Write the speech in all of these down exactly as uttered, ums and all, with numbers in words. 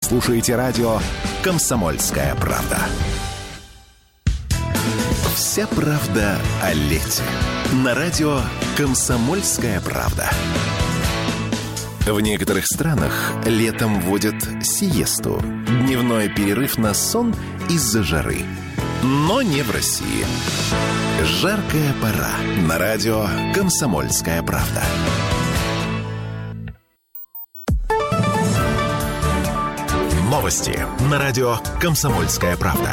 слушаете радио «Комсомольская правда». Вся правда о лете. На радио «Комсомольская правда». В некоторых странах летом вводят сиесту – дневной перерыв на сон из-за жары. Но не в России. Жаркая пора. На радио «Комсомольская правда». Новости на радио «Комсомольская правда».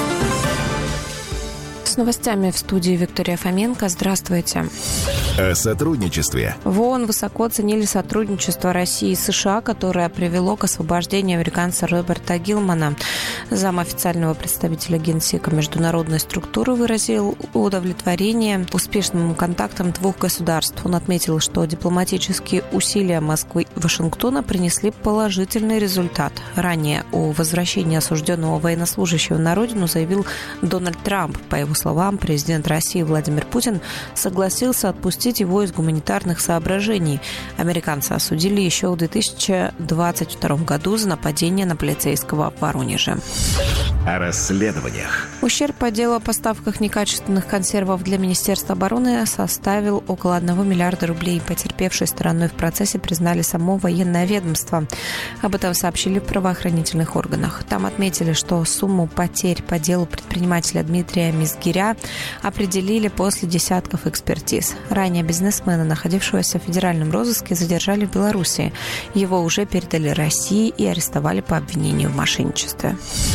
С новостями в студии Виктория Фоменко. Здравствуйте. О сотрудничестве. В ООН высоко оценили сотрудничество России и США, которое привело к освобождению американца Роберта Гилмана. Зам официального представителя Генсека международной структуры выразил удовлетворение успешным контактам двух государств. Он отметил, что дипломатические усилия Москвы и Вашингтона принесли положительный результат. Ранее о возвращении осужденного военнослужащего на родину заявил Дональд Трамп. По его словам, президент России Владимир Путин согласился отпустить его из гуманитарных соображений. Американцы осудили еще в две тысячи двадцать втором году за нападение на полицейского в Воронеже. О расследованиях. Ущерб по делу о поставках некачественных консервов для Министерства обороны составил около одного миллиарда рублей. Потерпевшей стороной в процессе признали само военное ведомство. Об этом сообщили в правоохранительных органах. Там отметили, что сумму потерь по делу предпринимателя Дмитрия Мизгиря определили после десятков экспертиз. Ранее бизнесмена, находившегося в федеральном розыске, задержали в Беларуси. Его уже передали России и арестовали по обвинению в мошенничестве.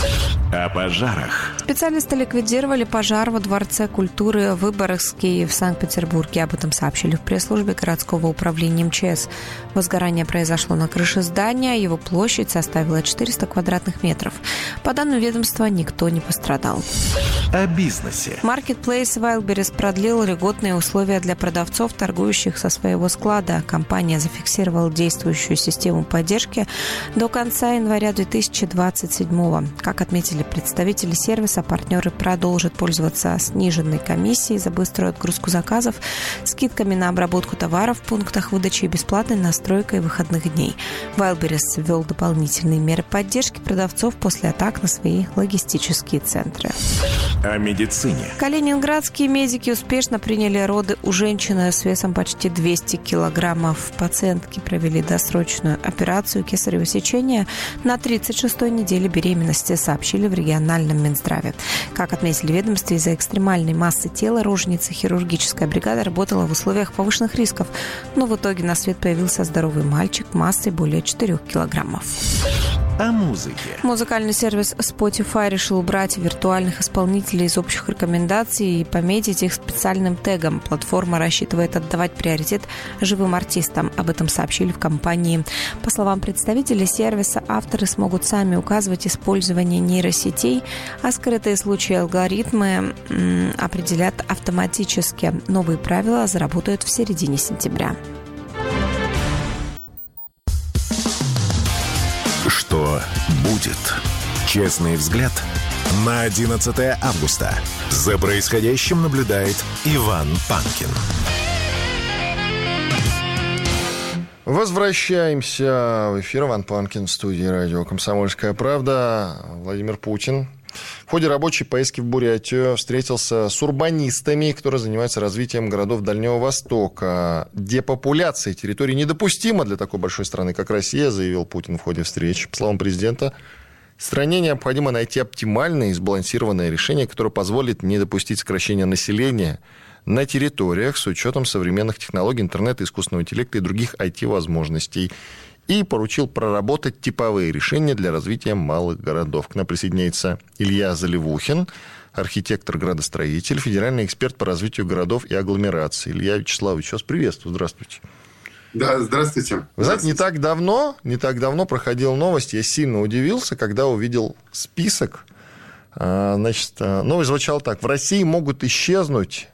О пожарах. Специалисты ликвидировали пожар во Дворце культуры Выборгский в Санкт-Петербурге. Об этом сообщили в пресс-службе городского управления МЧС. Возгорание произошло на крыше здания. Его площадь составила четыреста квадратных метров. По данным ведомства, никто не пострадал. О бизнесе. Marketplace Wildberries продлил льготные условия для продавцов, торгующих со своего склада. Компания зафиксировала действующую систему поддержки до конца января две тысячи двадцать седьмого. Как отметили представители сервиса, партнеры продолжат пользоваться сниженной комиссией за быструю отгрузку заказов, скидками на обработку товаров в пунктах выдачи и бесплатной настройкой выходных дней. Wildberries ввел дополнительные меры поддержки продавцов после атак на свои логистические центры. О медицине. Калининградские медики успешно приняли роды у женщины с весом почти двести килограммов. Пациентки провели досрочную операцию кесарево сечения на тридцать шестой неделе беременности, сообщили в региональном Минздраве. Как отметили в ведомстве, из-за экстремальной массы тела роженицы хирургическая бригада работала в условиях повышенных рисков, но в итоге на свет появился здоровый мальчик массой более четырех килограммов. О музыке. Музыкальный сервис Spotify решил убрать виртуальных исполнителей из общих рекомендаций и пометить их специальным тегом. Платформа рассчитывает отдавать приоритет живым артистам. Об этом сообщили в компании. По словам представителей сервиса, авторы смогут сами указывать использование нейросетей, а скрытые случаи алгоритмы м, определят автоматически. Новые правила заработают в середине сентября. Что будет? Честный взгляд на одиннадцатое августа. За происходящим наблюдает Иван Панкин. Возвращаемся в эфир. Иван Панкин в студии радио «Комсомольская правда». Владимир Путин в ходе рабочей поездки в Бурятию встретился с урбанистами, которые занимаются развитием городов Дальнего Востока. Депопуляция территорий недопустима для такой большой страны, как Россия, заявил Путин в ходе встречи. По словам президента, стране необходимо найти оптимальное и сбалансированное решение, которое позволит не допустить сокращения населения на территориях с учетом современных технологий, интернета, искусственного интеллекта и других ай ти-возможностей. И поручил проработать типовые решения для развития малых городов. К нам присоединяется Илья Заливухин, архитектор, градостроитель, федеральный эксперт по развитию городов и агломераций. Илья Вячеславович, вас приветствую. Здравствуйте. Да, здравствуйте. Вы знаете, не так давно, не так давно проходила новость, я сильно удивился, когда увидел список. Значит, новость звучала так. В России могут исчезнуть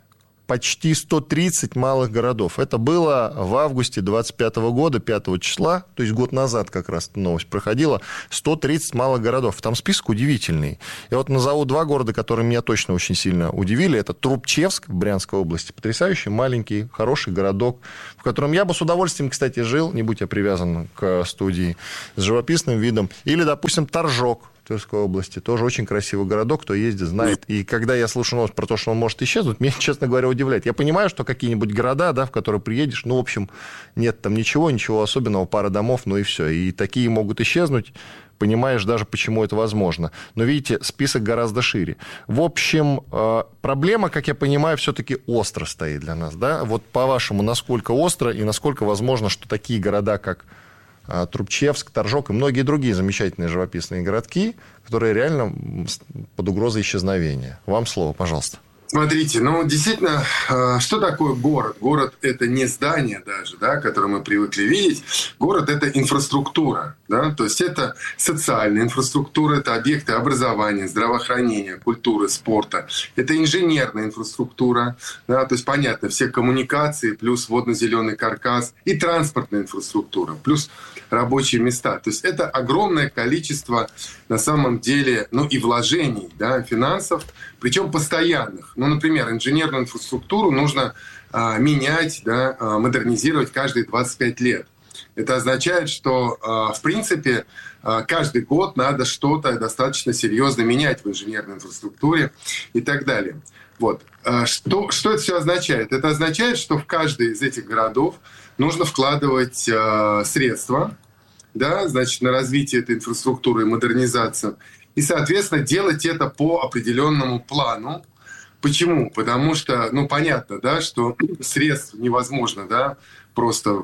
почти сто тридцать малых городов. Это было в августе двадцать пятого года, пятого числа, то есть год назад как раз эта новость проходила, сто тридцать малых городов. Там список удивительный. Я вот назову два города, которые меня точно очень сильно удивили. Это Трубчевск в Брянской области. Потрясающий, маленький, хороший городок, в котором я бы с удовольствием, кстати, жил, не будь я привязан к студии, с живописным видом. Или, допустим, Торжок в Тверской области. Тоже очень красивый городок, кто ездит, знает. И когда я слышу новость про то, что он может исчезнуть, меня, честно говоря, удивляет. Я понимаю, что какие-нибудь города, да, в которые приедешь, ну, в общем, нет там ничего, ничего особенного, пара домов, ну и все. И такие могут исчезнуть. Понимаешь даже, почему это возможно. Но, видите, список гораздо шире. В общем, проблема, как я понимаю, все-таки остро стоит для нас. Да? Вот по-вашему, насколько остро и насколько возможно, что такие города, как Трубчевск, Торжок и многие другие замечательные живописные городки, которые реально под угрозой исчезновения. Вам слово, пожалуйста. Смотрите, ну, действительно, что такое город? Город – это не здание даже, да, которое мы привыкли видеть. Город – это инфраструктура, да, то есть это социальная инфраструктура, это объекты образования, здравоохранения, культуры, спорта. Это инженерная инфраструктура, да, то есть, понятно, все коммуникации, плюс водно-зеленый каркас, и транспортная инфраструктура, плюс рабочие места. То есть это огромное количество, на самом деле, ну, и вложений, да, финансов, причем постоянных. Ну, например, инженерную инфраструктуру нужно а, менять, да, а, модернизировать каждые двадцать пять лет. Это означает, что, а, в принципе, а, каждый год надо что-то достаточно серьезно менять в инженерной инфраструктуре и так далее. Вот. А, что, что это все означает? Это означает, что в каждый из этих городов нужно вкладывать а, средства, да, значит, на развитие этой инфраструктуры и модернизацию. И, соответственно, делать это по определенному плану. Почему? Потому что, ну, понятно, да, что средств невозможно, да, просто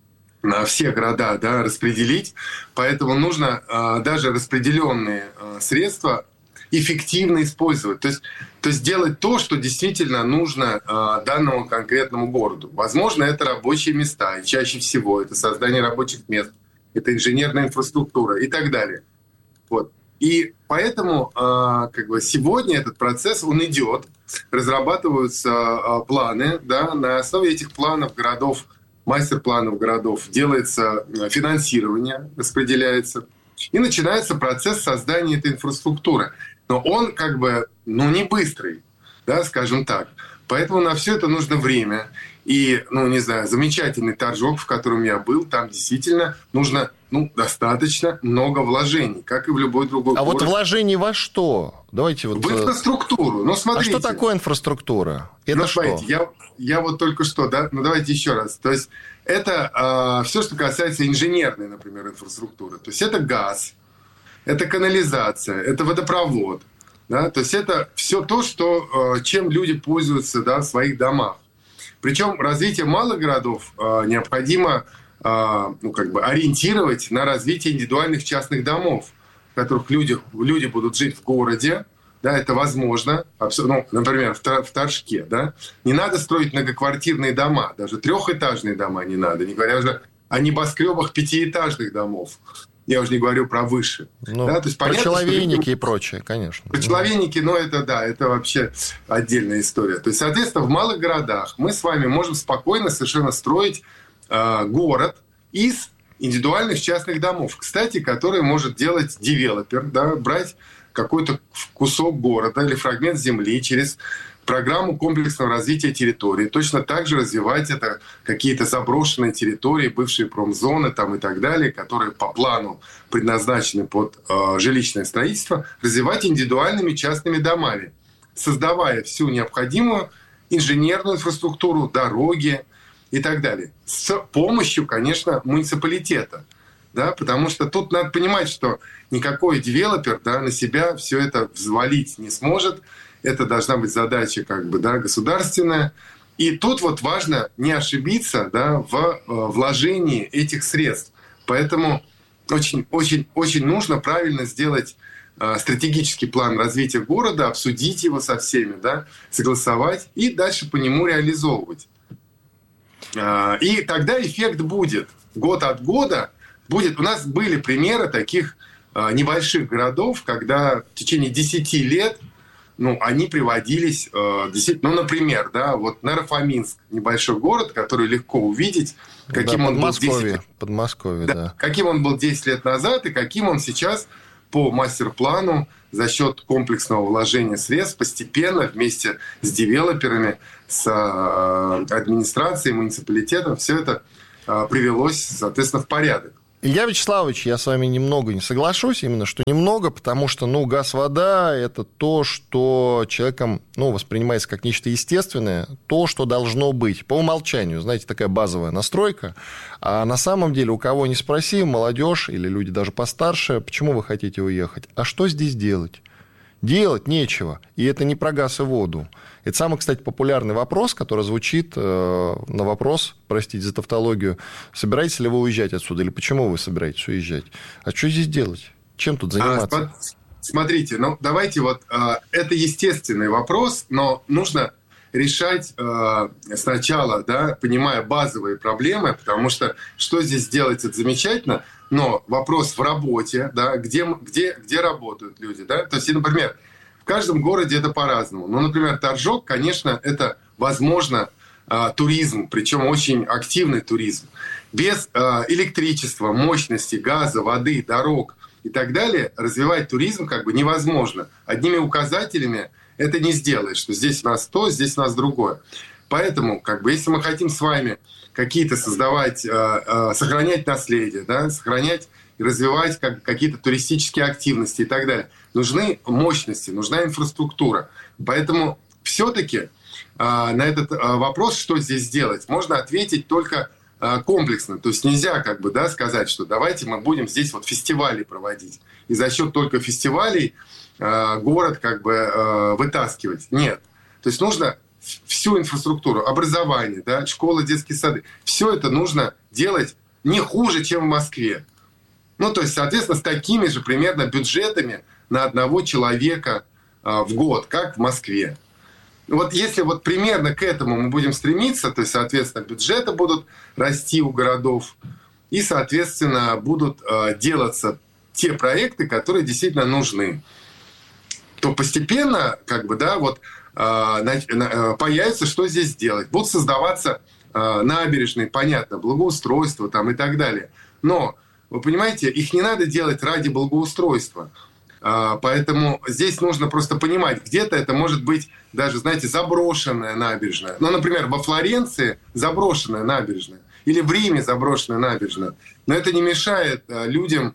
на все города, да, распределить. Поэтому нужно а, даже распределенные а, средства эффективно использовать. То есть, то есть делать то, что действительно нужно а, данному конкретному городу. Возможно, это рабочие места, и чаще всего это создание рабочих мест, это инженерная инфраструктура и так далее. Вот. И поэтому э, как бы сегодня этот процесс, он идет, разрабатываются э, планы, да, на основе этих планов городов, мастер-планов городов делается финансирование, распределяется, и начинается процесс создания этой инфраструктуры. Но он как бы, ну, не быстрый, да, скажем так. Поэтому на все это нужно время. И, ну, не знаю, замечательный Торжок, в котором я был, там действительно нужно, ну, достаточно много вложений, как и в любой другой а город. А вот вложений во что? Давайте вот... В инфраструктуру. Ну, смотрите. А что такое инфраструктура? Это ну, что? Смотрите, я, я вот только что, да, ну, давайте еще раз. То есть это э, все, что касается инженерной, например, инфраструктуры. То есть это газ, это канализация, это водопровод. Да? То есть это все то, что, э, чем люди пользуются, да, в своих домах. Причем развитие малых городов э, необходимо э, ну, как бы ориентировать на развитие индивидуальных частных домов, в которых люди, люди будут жить в городе. Да, это возможно. Ну, например, в Торжке. Да? Не надо строить многоквартирные дома, даже трехэтажные дома не надо, не говоря уже о небоскребах пятиэтажных домов. Я уже не говорю про выше. Ну, да, то есть, про понятно, человейники что... и прочее, конечно. Про человейники, ну, это да, это вообще отдельная история. То есть, соответственно, в малых городах мы с вами можем спокойно совершенно строить э, город из индивидуальных частных домов. Кстати, которые может делать девелопер, да, брать какой-то кусок города или фрагмент земли через программу комплексного развития территории. Точно так же развивать это какие-то заброшенные территории, бывшие промзоны там и так далее, которые по плану предназначены под э, жилищное строительство, развивать индивидуальными частными домами, создавая всю необходимую инженерную инфраструктуру, дороги и так далее. С помощью, конечно, муниципалитета. Да, потому что тут надо понимать, что никакой девелопер, да, на себя все это взвалить не сможет. Это должна быть задача как бы, да, государственная. И тут вот важно не ошибиться, да, в э, вложении этих средств. Поэтому очень, очень, очень нужно правильно сделать э, стратегический план развития города, обсудить его со всеми, да, согласовать и дальше по нему реализовывать. Э, и тогда эффект будет. Год от года будет. У нас были примеры таких э, небольших городов, когда в течение десяти лет ну, они приводились э, действительно, ну, например, да, вот Наро-Фоминск, небольшой город, который легко увидеть, каким да, он был десять, Подмосковье, да, да. каким он был десять лет назад и каким он сейчас по мастер-плану за счет комплексного вложения средств постепенно вместе с девелоперами, с э, администрацией, муниципалитетом, все это э, привелось, соответственно, в порядок. Илья Вячеславович, я с вами немного не соглашусь, именно что немного, потому что, ну, газ, вода – это то, что человеком, ну, воспринимается как нечто естественное, то, что должно быть по умолчанию, знаете, такая базовая настройка. А на самом деле, у кого не спроси, молодежь или люди даже постарше, почему вы хотите уехать? А что здесь делать? Делать нечего. И это не про газ и воду. Это самый, кстати, популярный вопрос, который звучит э, на вопрос, простите за тавтологию, собираетесь ли вы уезжать отсюда или почему вы собираетесь уезжать? А что здесь делать? Чем тут заниматься? А, смотрите, ну давайте вот, э, это естественный вопрос, но нужно решать э, сначала, да, понимая базовые проблемы, потому что что здесь делать, это замечательно, но вопрос в работе, да, где, где, где работают люди, да, то есть, например, в каждом городе это по-разному. Ну, например, Торжок, конечно, это, возможно, э, туризм, причем очень активный туризм. Без э, электричества, мощности, газа, воды, дорог и так далее развивать туризм как бы невозможно. Одними указателями это не сделаешь, что здесь у нас то, здесь у нас другое. Поэтому, как бы, если мы хотим с вами какие-то создавать, э, э, сохранять наследие, да, сохранять и развивать как, какие-то туристические активности и так далее, нужны мощности, нужна инфраструктура. Поэтому все-таки э, на этот э, вопрос, что здесь делать, можно ответить только э, комплексно. То есть нельзя как бы, да, сказать, что давайте мы будем здесь вот фестивали проводить. И за счет только фестивалей э, город как бы э, вытаскивать. Нет. То есть нужно всю инфраструктуру, образование, да, школы, детские сады, все это нужно делать не хуже, чем в Москве. Ну, то есть, соответственно, с такими же примерно бюджетами на одного человека э, в год, как в Москве. Вот если вот примерно к этому мы будем стремиться, то есть, соответственно, бюджеты будут расти у городов, и, соответственно, будут э, делаться те проекты, которые действительно нужны, то постепенно, как бы, да, вот появится, что здесь делать. Будут создаваться э, набережные, понятно, благоустройство там и так далее. Но, вы понимаете, их не надо делать ради благоустройства. Э, поэтому здесь нужно просто понимать, где-то это может быть даже, знаете, заброшенная набережная. Ну, например, во Флоренции заброшенная набережная. Или в Риме заброшенная набережная. Но это не мешает э, людям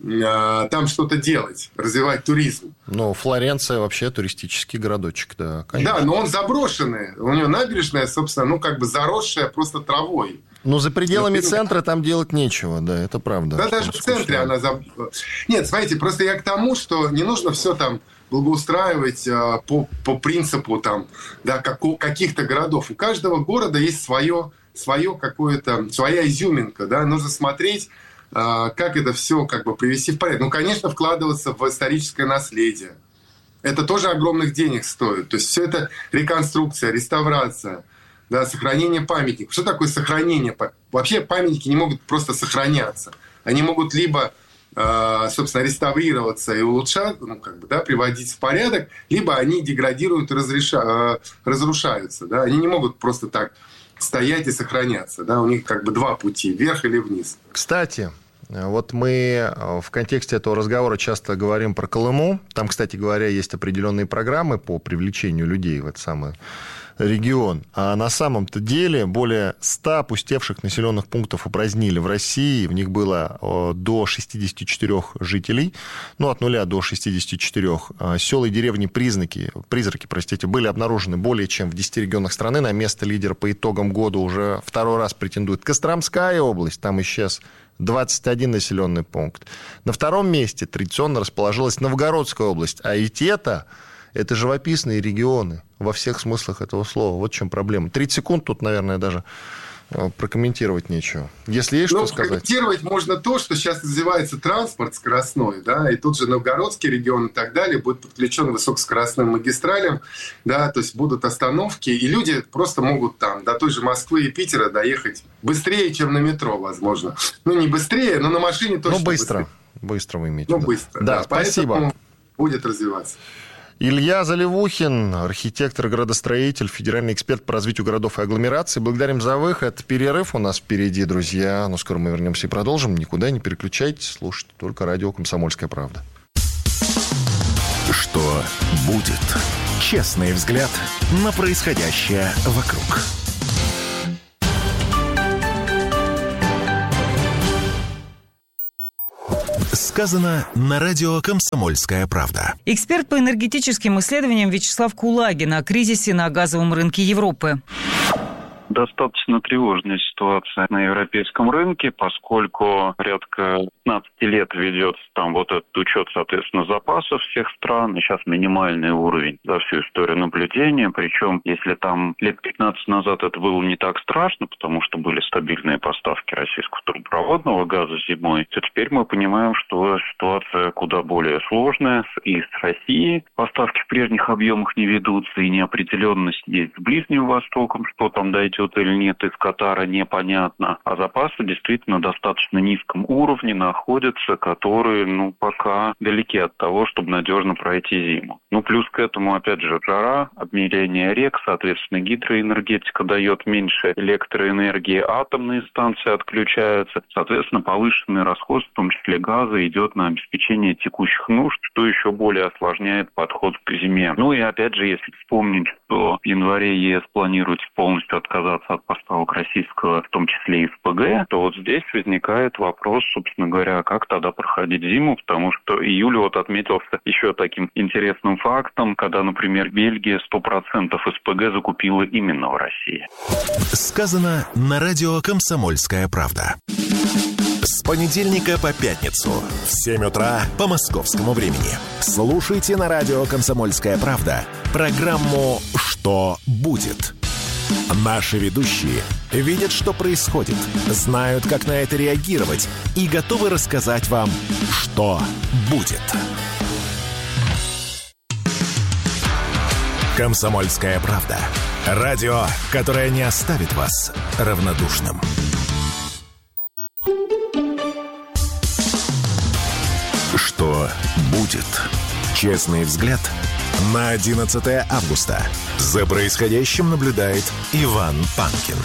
там что-то делать, развивать туризм. Ну, Флоренция вообще туристический городочек, да, конечно. Да, но он заброшенный. У него набережная, собственно, ну, как бы заросшая просто травой. Ну, за пределами но, центра там делать нечего, да, это правда. Да, даже в центре она... Заб... Нет, смотрите, просто я к тому, что не нужно все там благоустраивать а, по, по принципу там, да, как, каких-то городов. У каждого города есть свое, свое какое-то, своя изюминка, да, нужно смотреть, как это все как бы привести в порядок. Ну, конечно, вкладываться в историческое наследие. Это тоже огромных денег стоит. То есть все это реконструкция, реставрация, да, сохранение памятников. Что такое сохранение? Вообще памятники не могут просто сохраняться. Они могут либо, собственно, реставрироваться и улучшать, ну, как бы, да, приводить в порядок, либо они деградируют и разреша... разрушаются. Да? Они не могут просто так стоять и сохраняться. Да? У них как бы два пути, вверх или вниз. Кстати, вот мы в контексте этого разговора часто говорим про Колыму. Там, кстати говоря, есть определенные программы по привлечению людей в этот самый регион. А на самом-то деле более ста опустевших населенных пунктов упразднили в России. В них было до шестидесяти четырёх жителей, ну, от нуля до шестидесяти четырёх. Села и деревни признаки, призраки, простите, были обнаружены более чем в десяти регионах страны. На место лидера по итогам года уже второй раз претендует Костромская область. Там исчез двадцать один населенный пункт. На втором месте традиционно расположилась Новгородская область. А ведь это... Это живописные регионы во всех смыслах этого слова. Вот в чем проблема. тридцать секунд тут, наверное, даже прокомментировать нечего. Если есть ну, что сказать. Прокомментировать можно то, что сейчас развивается транспорт скоростной, да, и тут же Новгородский регион и так далее будет подключен к высокоскоростным магистралям, да, то есть будут остановки, и люди просто могут там до той же Москвы и Питера доехать быстрее, чем на метро, возможно. Ну, не быстрее, но на машине точно. Ну, быстро. Быстрее. Быстро вы имеете. Ну, быстро. Да, да. спасибо. Поэтому будет развиваться. Илья Заливухин, архитектор, градостроитель, федеральный эксперт по развитию городов и агломераций. Благодарим за выход. Перерыв у нас впереди, друзья. Но скоро мы вернемся и продолжим. Никуда не переключайтесь, слушайте только радио «Комсомольская правда». Что будет? Честный взгляд на происходящее вокруг. Сказано на радио «Комсомольская правда». Эксперт по энергетическим исследованиям Вячеслав Кулагин о кризисе на газовом рынке Европы. Достаточно тревожная ситуация на европейском рынке, поскольку порядка пятнадцать лет ведется там вот этот учет, соответственно, запасов всех стран, и сейчас минимальный уровень за всю историю наблюдения. Причем, если там лет пятнадцать назад это было не так страшно, потому что были стабильные поставки российского трубопроводного газа зимой, то теперь мы понимаем, что ситуация куда более сложная. И с Россией поставки в прежних объемах не ведутся, и неопределенность есть с Ближним Востоком, что там дойдет или нет, из Катара непонятно. А запасы действительно на достаточно низком уровне находятся, которые, ну, пока далеки от того, чтобы надежно пройти зиму. Ну, плюс к этому, опять же, жара, обмеление рек, соответственно, гидроэнергетика дает меньше электроэнергии, атомные станции отключаются, соответственно, повышенный расход, в том числе газа, идет на обеспечение текущих нужд, что еще более осложняет подход к зиме. Ну и, опять же, если вспомнить, что в январе ЕС планирует полностью отказаться от поставок российского, в том числе и СПГ, то вот здесь возникает вопрос, собственно говоря, как тогда проходить зиму, потому что июль вот отметился еще таким интересным фактом, когда, например, Бельгия сто процентов СПГ закупила именно в России. Сказано на радио «Комсомольская правда». С понедельника по пятницу в семь утра по московскому времени. Слушайте на радио «Комсомольская правда» программу «Что будет?». Наши ведущие видят, что происходит, знают, как на это реагировать и готовы рассказать вам, что будет. «Комсомольская правда». Радио, которое не оставит вас равнодушным. Что будет? Честный взгляд на одиннадцатое августа. За происходящим наблюдает Иван Панкин.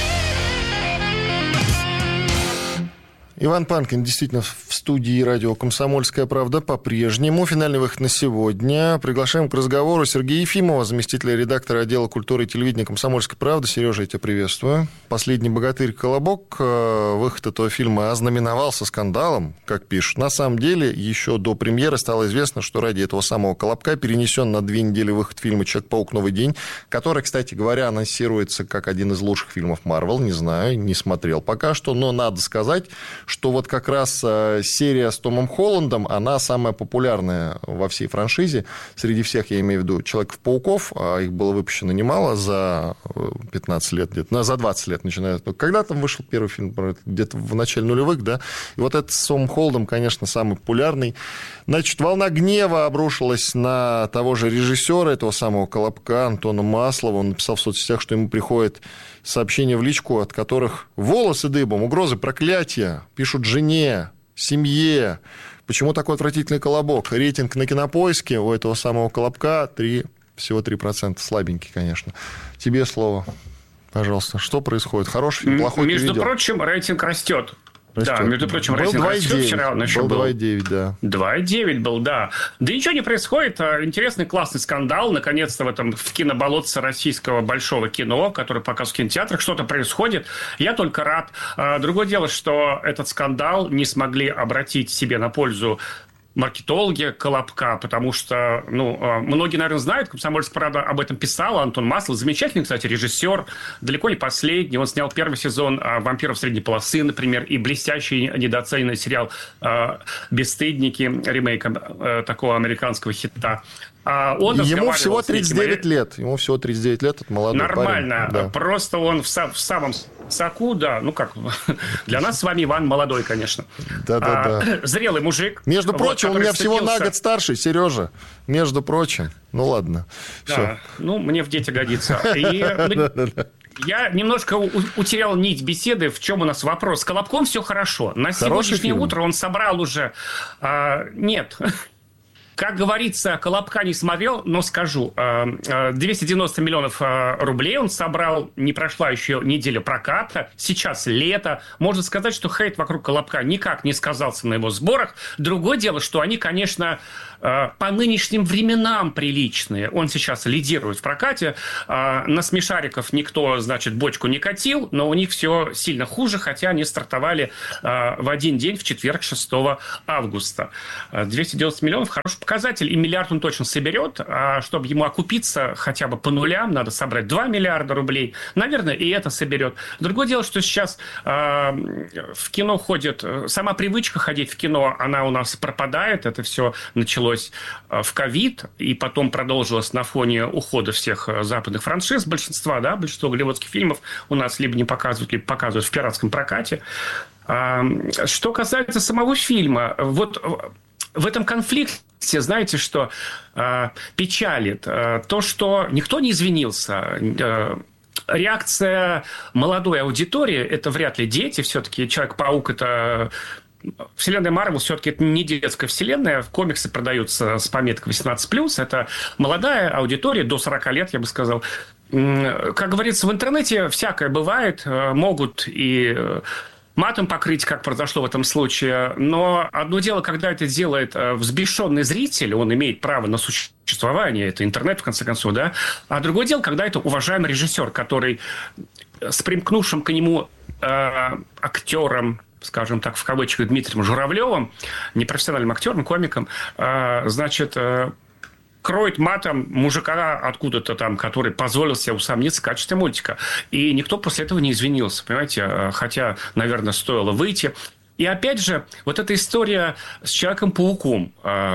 Иван Панкин действительно в студии радио «Комсомольская правда» по-прежнему. Финальный выход на сегодня. Приглашаем к разговору Сергея Ефимова, заместителя редактора отдела культуры и телевидения «Комсомольской правды». Сережа, я тебя приветствую. «Последний богатырь Колобок». Выход этого фильма ознаменовался скандалом, как пишут. На самом деле, еще до премьеры стало известно, что ради этого самого Колобка перенесен на две недели выход фильма «Человек-паук. Новый день», который, кстати говоря, анонсируется как один из лучших фильмов Марвел. Не знаю, не смотрел пока что, но надо сказать, что вот как раз серия с Томом Холландом, она самая популярная во всей франшизе. Среди всех, я имею в виду, Человеков-пауков, а их было выпущено немало за пятнадцать лет, где-то, за двадцать лет начиная. Когда там вышел первый фильм? Где-то в начале нулевых, да? И вот этот с Томом Холландом, конечно, самый популярный. Значит, волна гнева обрушилась на того же режиссера этого самого Колобка, Антона Маслова. Он написал в соцсетях, что ему приходит сообщения в личку, от которых волосы дыбом, угрозы, проклятия. Пишут жене, семье. Почему такой отвратительный Колобок? Рейтинг на Кинопоиске у этого самого Колобка три, всего три процента. Слабенький, конечно. Тебе слово, пожалуйста. Что происходит? Хороший фильм, плохой? Между прочим, рейтинг растет. Растет. Да, между прочим, был рейтинг растет. Вчера он еще был. два и девять, да. два и девять был, да. Да ничего не происходит. Интересный, классный скандал. Наконец-то в этом в киноболотце российского большого кино, который показывают в кинотеатрах, что-то происходит. Я только рад. Другое дело, что этот скандал не смогли обратить себе на пользу маркетологи Колобка, потому что, ну, многие, наверное, знают, «Комсомольская правда» об этом писала, Антон Маслов, замечательный, кстати, режиссер, далеко не последний, он снял первый сезон «Вампиров средней полосы», например, и блестящий недооцененный сериал «Бесстыдники», ремейк такого американского хита. Он ему всего тридцать девять лет. Ему всего тридцать девять лет, это молодой Нормально. парень. Да. Просто он в, в самом соку, да. Ну как, для нас с вами Иван молодой, конечно. Да-да-да. А, зрелый мужик. Между вот, прочим, он меня всего вцепился... на год старше, Сережа. Между прочим. Ну ладно. Да. Все. Ну, мне в дети годится. И... Я немножко утерял нить беседы. В чем у нас вопрос? С Колобком все хорошо. На сегодняшнее утро он собрал уже... А, нет... Как говорится, «Колобка» не смотрел, но скажу. двести девяносто миллионов рублей он собрал, не прошла еще неделя проката, сейчас лето. Можно сказать, что хейт вокруг «Колобка» никак не сказался на его сборах. Другое дело, что они, конечно, по нынешним временам приличные. Он сейчас лидирует в прокате. На смешариков никто, значит, бочку не катил, но у них все сильно хуже, хотя они стартовали в один день, в четверг, шестого августа. двести девяносто миллионов – хороший показатель, и миллиард он точно соберет. А чтобы ему окупиться хотя бы по нулям, надо собрать два миллиарда рублей. Наверное, и это соберет. Другое дело, что сейчас в кино ходит... Сама привычка ходить в кино, она у нас пропадает. Это все началось в ковид, и потом продолжилось на фоне ухода всех западных франшиз, большинства, да, большинство голливудских фильмов у нас либо не показывают, либо показывают в пиратском прокате. Что касается самого фильма, вот в этом конфликте, знаете, что печалит? То, что никто не извинился. Реакция молодой аудитории, это вряд ли дети, все-таки Человек-паук – это... Вселенная Марвел все-таки это не детская вселенная. Комиксы продаются с пометкой восемнадцать плюс. Это молодая аудитория, до сорока лет, я бы сказал. Как говорится, в интернете всякое бывает. Могут и матом покрыть, как произошло в этом случае. Но одно дело, когда это делает взбешенный зритель, он имеет право на существование. Это интернет, в конце концов, да. А другое дело, когда это уважаемый режиссер, который с примкнувшим к нему э, актером, скажем так, в кавычках, Дмитрием Журавлевым, непрофессиональным актером, комиком, значит, кроет матом мужика откуда-то там, который позволил себе усомниться в качестве мультика. И никто после этого не извинился, понимаете? Хотя, наверное, стоило выйти. И опять же, вот эта история с Человеком-пауком.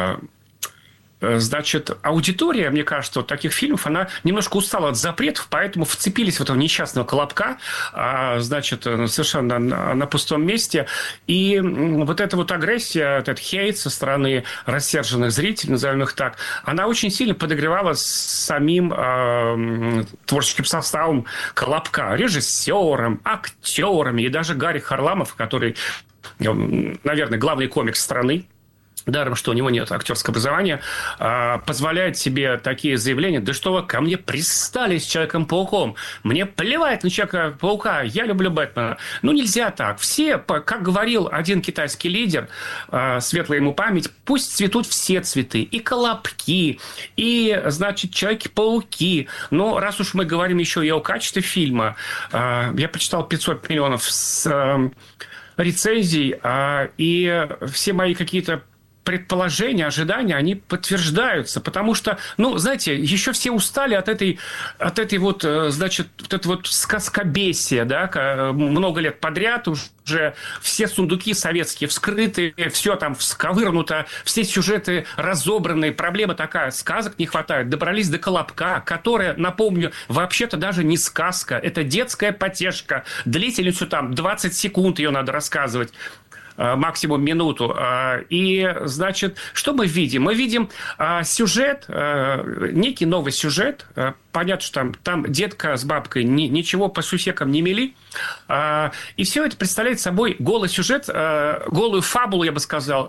Значит, аудитория, мне кажется, вот таких фильмов, она немножко устала от запретов, поэтому вцепились в этого несчастного Колобка, значит, совершенно на, на пустом месте. И вот эта вот агрессия, этот хейт со стороны рассерженных зрителей, назовем их так, она очень сильно подогревала самим э, творческим составом Колобка, режиссером, актерами, и даже Гарри Харламов, который, наверное, главный комик страны, даром, что у него нет актерского образования, позволяет себе такие заявления: да что вы ко мне пристали с Человеком-пауком? Мне плевать на Человека-паука, я люблю Бэтмена. Ну, нельзя так. Все, как говорил один китайский лидер, светлая ему память, пусть цветут все цветы. И колобки, и, значит, Человеки-пауки. Но раз уж мы говорим еще и о качестве фильма, я прочитал пятьсот миллионов с рецензий, и все мои какие-то предположения, ожидания, они подтверждаются, потому что, ну, знаете, еще все устали от этой, от этой вот, значит, вот это вот сказкобесия, да, много лет подряд уже все сундуки советские вскрыты, все там всковырнуто, все сюжеты разобраны, проблема такая, сказок не хватает, добрались до Колобка, которая, напомню, вообще-то даже не сказка, это детская потешка, длительностью там двадцать секунд ее надо рассказывать, максимум минуту. И, значит, что мы видим? Мы видим сюжет, некий новый сюжет. Понятно, что там, там детка с бабкой ни, ничего по сусекам не мели. И все это представляет собой голый сюжет, голую фабулу, я бы сказал,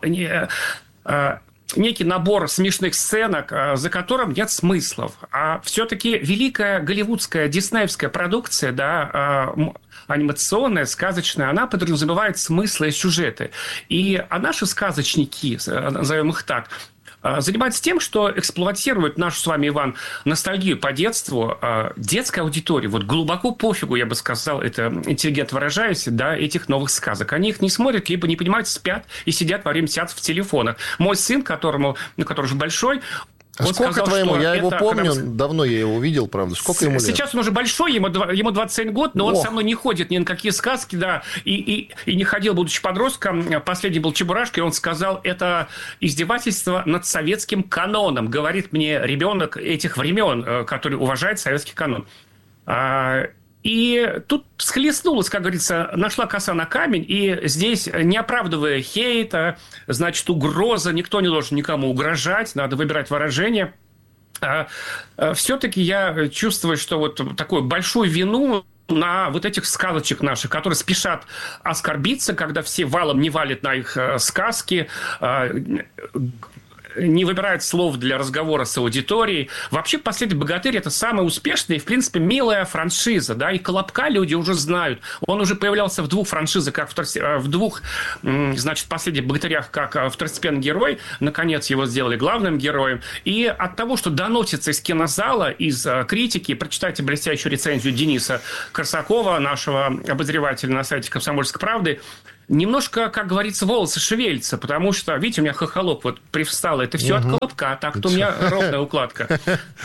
некий набор смешных сценок, за которым нет смыслов. А все-таки великая голливудская диснеевская продукция, да, анимационная, сказочная, она подразумевает смыслы и сюжеты. И а наши сказочники, назовем их так, занимаются тем, что эксплуатируют нашу с вами, Иван, ностальгию по детству, детской аудитории. Вот глубоко пофигу, я бы сказал, это интеллигентно выражаясь, да, этих новых сказок. Они их не смотрят, либо не понимают, спят и сидят во время сеансов в телефонах. Мой сын, которому, ну, который уже большой, А он сколько сказал, твоему? Я его помню, когда... давно я его видел, правда. Сколько ему лет? Сейчас он уже большой, ему, ему двадцать семь год, но Ох. он со мной не ходит ни на какие сказки, да, и, и, и не ходил, будучи подростком. Последний был Чебурашка, и он сказал, это издевательство над советским каноном, говорит мне ребенок этих времен, который уважает советский канон. И тут схлестнулась, как говорится, нашла коса на камень, и здесь, не оправдывая хейта, значит, угроза, никто не должен никому угрожать, надо выбирать выражение. Все-таки я чувствую, что вот такую большую вину на вот этих сказочек наших, которые спешат оскорбиться, когда все валом не валят на их сказки, не выбирает слов для разговора с аудиторией. Вообще «Последний богатырь» — это самая успешная и, в принципе, милая франшиза. Да? И Колобка люди уже знают. Он уже появлялся в двух франшизах, как в двух, значит, «Последних богатырях», как второстепенный герой. Наконец его сделали главным героем. И от того, что доносится из кинозала, из критики, прочитайте блестящую рецензию Дениса Корсакова, нашего обозревателя на сайте «Комсомольской правды», немножко, как говорится, волосы шевелятся, потому что, видите, у меня хохолок вот привстал. Это все угу. от Колобка, так-то у меня ровная укладка.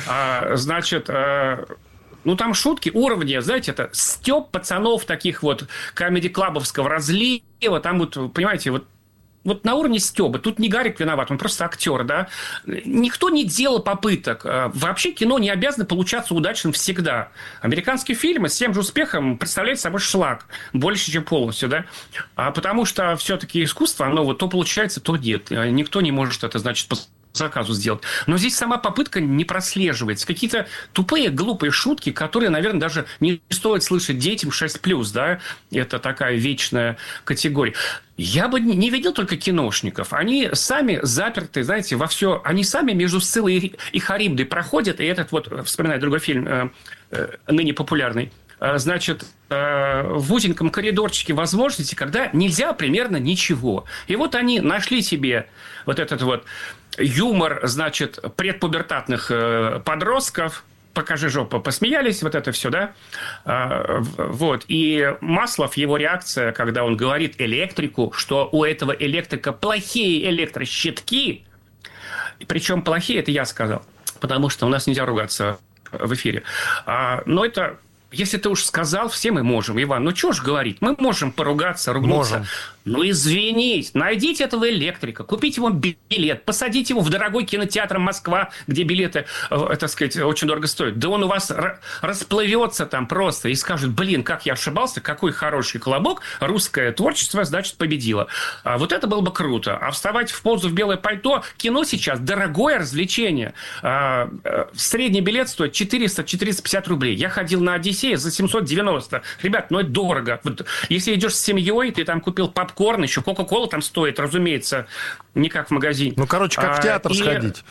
А, значит, а, ну там шутки уровня, знаете, это стёб пацанов таких вот комеди-клабовского разлива, там вот, понимаете, вот Вот на уровне стёба. Тут не Гарик виноват, он просто актер, да. Никто не делал попыток. Вообще кино не обязано получаться удачным всегда. Американские фильмы с тем же успехом представляют собой шлак. Больше, чем полностью, да. А потому что все-таки искусство, оно вот то получается, то нет. Никто не может это, значит, по заказу сделать. Но здесь сама попытка не прослеживается. Какие-то тупые, глупые шутки, которые, наверное, даже не стоит слышать детям шесть плюс, да. Это такая вечная категория. Я бы не видел только киношников. Они сами заперты, знаете, во все. Они сами между Сциллой и Харибдой проходят. И этот вот, вспоминаю другой фильм, э, э, ныне популярный, э, значит, э, в узеньком коридорчике возможности, когда нельзя примерно ничего. И вот они нашли себе вот этот вот юмор, значит, предпубертатных э, подростков. Покажи жопу, посмеялись, вот это все, да? А, вот. И Маслов, его реакция, когда он говорит электрику, что у этого электрика плохие электрощитки, причем плохие, это я сказал, потому что у нас нельзя ругаться в эфире. А, но это... Если ты уж сказал, все мы можем, Иван. Ну, что ж говорить? Мы можем поругаться, ругнуться. Можем. Ну, извинись. Найдите этого электрика, купите ему билет, посадите его в дорогой кинотеатр Москва, где билеты, так сказать, очень дорого стоят. Да он у вас расплывется там просто и скажет, блин, как я ошибался, какой хороший Колобок, русское творчество, значит, победило. А вот это было бы круто. А вставать в позу в белое пальто, кино сейчас дорогое развлечение. А, средний билет стоит четыреста - четыреста пятьдесят рублей. Я ходил на Одиссею за семьсот девяносто. Ребят, ну это дорого. Вот, если идешь с семьей, ты там купил попкорн, еще Кока-Кола там стоит, разумеется, не как в магазине. Ну, короче, как в театр а, сходить.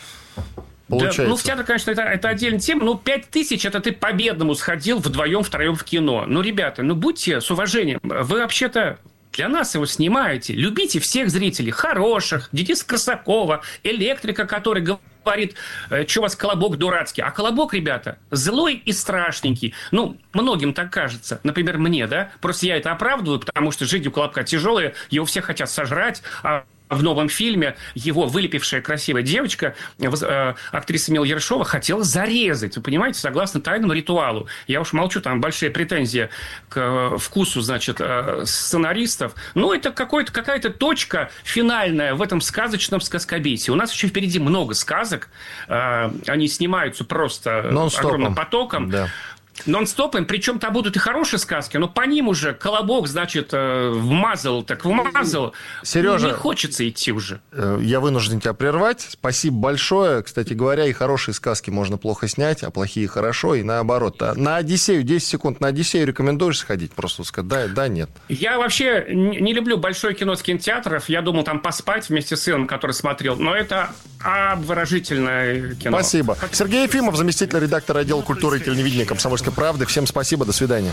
Да, ну, в театр, конечно, это, это отдельная тема. Ну, пять тысяч, это ты по-бедному сходил вдвоем, втроем в кино. Ну, ребята, ну, будьте с уважением. Вы вообще-то для нас его снимаете. Любите всех зрителей. Хороших. Дениса Корсакова, электрика, который говорит, что у вас Колобок дурацкий. А Колобок, ребята, злой и страшненький. Ну, многим так кажется. Например, мне, да? Просто я это оправдываю, потому что жизнь у Колобка тяжелая, его все хотят сожрать, а в новом фильме его вылепившая красивая девочка, э, актриса Мила Ершова, хотела зарезать. Вы понимаете, согласно тайному ритуалу. Я уж молчу, там большие претензии к э, вкусу, значит, э, сценаристов. Но это какой-то, какая-то точка финальная в этом сказочном сказкобесии. У нас еще впереди много сказок. Э, они снимаются просто нон-стопом, огромным потоком. Да. Нон-стопом, причем там будут и хорошие сказки, но по ним уже Колобок, значит, вмазал, так вмазал. Сережа, не хочется идти уже. Я вынужден тебя прервать. Спасибо большое. Кстати говоря, и хорошие сказки можно плохо снять, а плохие хорошо, и наоборот. На Одиссею, десять секунд, на Одиссею рекомендуешь сходить? Просто сказать, да, да, нет. Я вообще не люблю большое кино с кинотеатров. Я думал там поспать вместе с сыном, который смотрел, но это обворожительное кино. Спасибо. Сергей Ефимов, заместитель редактора отдела культуры и телевидения «Комсомольской правды». Всем спасибо, до свидания.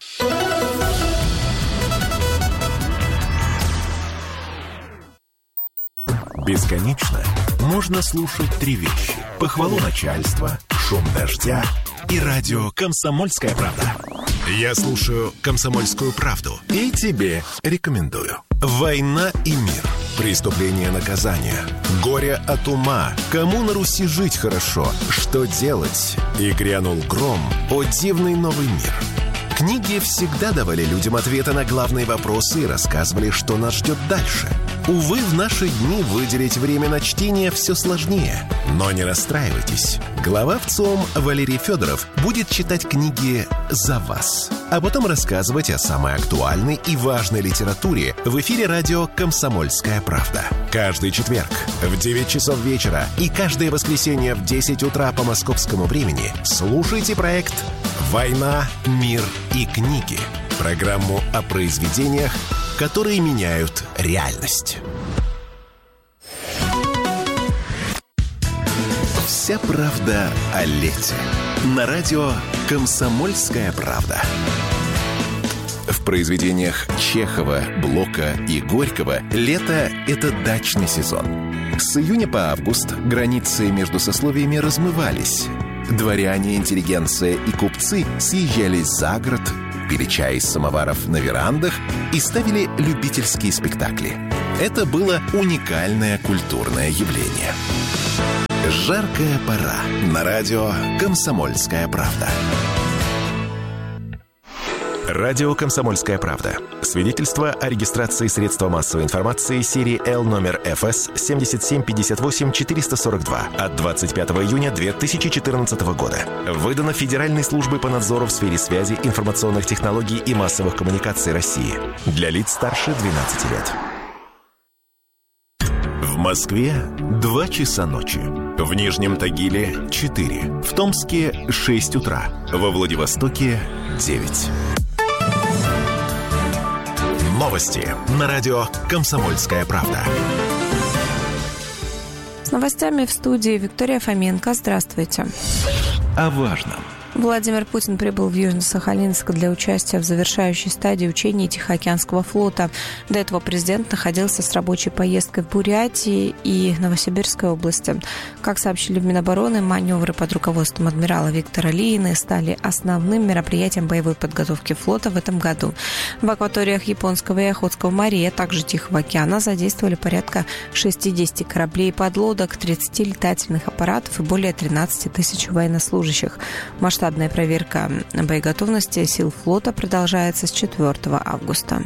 Бесконечно можно слушать три вещи: похвалу начальства, шум дождя и радио «Комсомольская правда». Я слушаю «Комсомольскую правду» и тебе рекомендую. «Война и мир». Преступление, наказание. Горе от ума. Кому на Руси жить хорошо? Что делать? И грянул гром. О дивный новый мир. Книги всегда давали людям ответы на главные вопросы и рассказывали, что нас ждет дальше. Увы, в наши дни выделить время на чтение все сложнее. Но не расстраивайтесь. Глава ВЦИОМ Валерий Федоров будет читать книги за вас, а потом рассказывать о самой актуальной и важной литературе в эфире радио «Комсомольская правда». Каждый четверг в девять часов вечера и каждое воскресенье в десять утра по московскому времени слушайте проект «Война, мир и книги». Программу о произведениях, которые меняют реальность. Вся правда о лете. На радио «Комсомольская правда». В произведениях Чехова, Блока и Горького лето – это дачный сезон. С июня по август границы между сословиями размывались. Дворяне, интеллигенция и купцы съезжались за город, пили чай из самоваров на верандах и ставили любительские спектакли. Это было уникальное культурное явление. Жаркая пора. На радио «Комсомольская правда». Радио «Комсомольская правда». Свидетельство о регистрации средства массовой информации серии Л номер эф эс семь семь пять восемь четыре сорок два от двадцать пятого июня две тысячи четырнадцатого года. Выдано Федеральной службой по надзору в сфере связи, информационных технологий и массовых коммуникаций России. Для лиц старше двенадцати лет. В Москве два часа ночи. В Нижнем Тагиле четыре. В Томске шесть утра. Во Владивостоке девять. Новости на радио «Комсомольская правда». С новостями в студии Виктория Фоменко. Здравствуйте. О важном. Владимир Путин прибыл в Южно-Сахалинск для участия в завершающей стадии учений Тихоокеанского флота. До этого президент находился с рабочей поездкой в Бурятии и Новосибирской области. Как сообщили в Минобороны, маневры под руководством адмирала Виктора Лиины стали основным мероприятием боевой подготовки флота в этом году. В акваториях Японского и Охотского морей, а также Тихого океана задействовали порядка шестидесяти кораблей и подлодок, тридцати летательных аппаратов и более тринадцати тысяч военнослужащих. Масштаб Масштабная проверка боеготовности сил флота продолжается с четвёртого августа.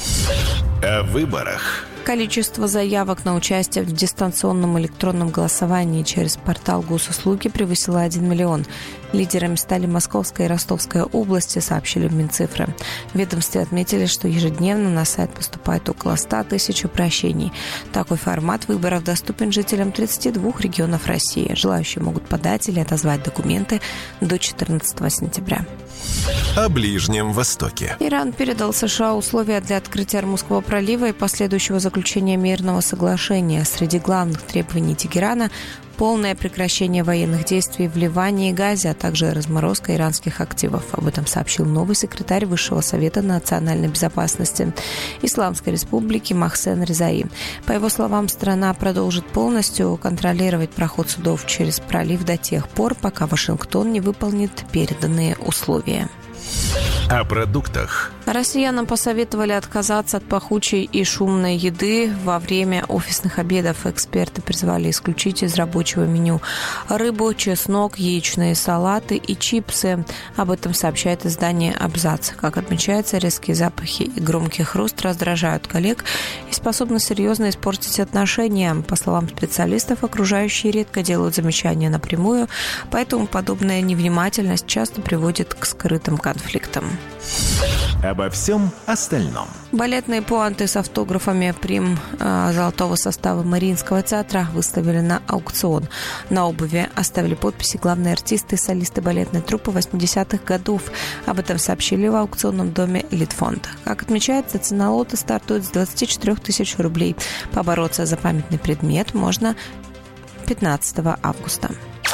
О выборах. Количество заявок на участие в дистанционном электронном голосовании через портал госуслуги превысило один миллион. Лидерами стали Московская и Ростовская области, сообщили в Минцифры. В ведомстве отметили, что ежедневно на сайт поступает около ста тысяч обращений. Такой формат выборов доступен жителям тридцати двух регионов России. Желающие могут подать или отозвать документы до четырнадцатого сентября. О Ближнем Востоке. Иран передал США условия для открытия Ормузского пролива и последующего заключения мирного соглашения. Среди главных требований Тегерана – полное прекращение военных действий в Ливане и Газе, а также разморозка иранских активов. Об этом сообщил новый секретарь Высшего совета национальной безопасности Исламской республики Махсен Резаи. По его словам, страна продолжит полностью контролировать проход судов через пролив до тех пор, пока Вашингтон не выполнит переданные условия. О продуктах. Россиянам посоветовали отказаться от пахучей и шумной еды во время офисных обедов. Эксперты призвали исключить из рабочего меню рыбу, чеснок, яичные салаты и чипсы. Об этом сообщает издание «Абзац». Как отмечается, резкие запахи и громкий хруст раздражают коллег и способны серьезно испортить отношения. По словам специалистов, окружающие редко делают замечания напрямую, поэтому подобная невнимательность часто приводит к скрытым конфликтам. Обо всем остальном. Балетные пуанты с автографами прим э, золотого состава Мариинского театра выставили на аукцион. На обуви оставили подписи главные артисты и солисты балетной труппы восьмидесятых годов. Об этом сообщили в аукционном доме «Литфонд». Как отмечается, цена лота стартует с двадцати четырёх тысяч рублей. Побороться за памятный предмет можно пятнадцатого августа.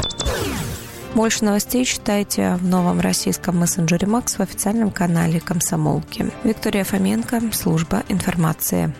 Больше новостей читайте в новом российском мессенджере Макс в официальном канале «Комсомолки». Виктория Фоменко, служба информации.